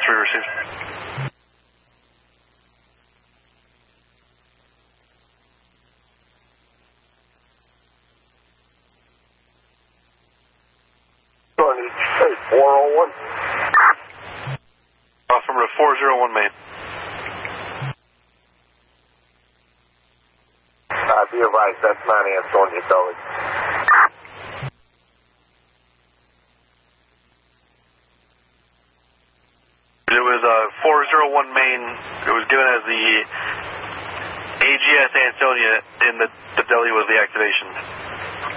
3 received. Hey, 401. Affirmative 401 main. Be advised, that's not Antonia Deli. It was 401 main. It was given as the AGS Antonia, and the deli was the activation.